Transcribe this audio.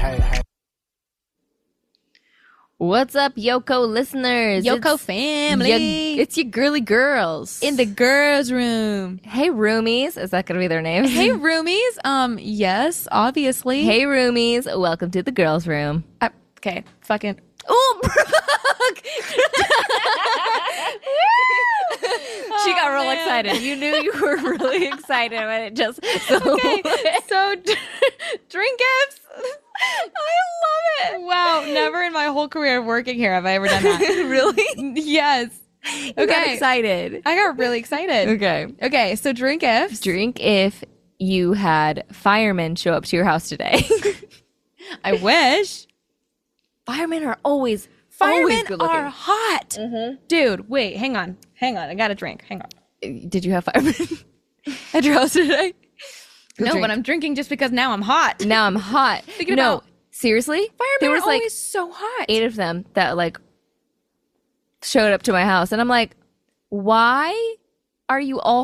What's up, Yoko listeners? Yoko family. It's your girly girls. In the girls' room. Hey, roomies. Is that going to be their names? Hey, roomies. Yes, obviously. Hey, roomies. Welcome to the girls' room. Okay, fucking. Oh, Brooke! She got real excited. You knew you were really excited when it just... Okay, so drink gifts. I love it. Wow, never in my whole career of working here have I ever done that. Really? Yes. You got excited. I got really excited. Okay, so drink gifts. Drink if you had firemen show up to your house today. I wish. Firemen are always Firemen good looking. are hot. Mm-hmm. Dude, wait, hang on. I got a drink. Hang on. Did you have firemen at your house today? No, but I'm drinking just because now I'm hot. Now I'm hot. No, seriously? Firemen there was are like always so hot. 8 of them that like showed up to my house, and I'm like, why are you all